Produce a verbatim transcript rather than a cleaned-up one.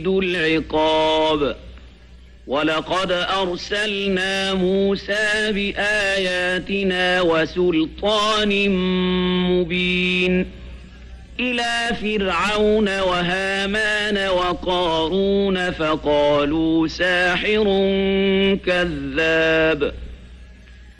العقاب ولقد أرسلنا موسى بآياتنا وسلطان مبين إلى فرعون وهامان وقارون فقالوا ساحر كذاب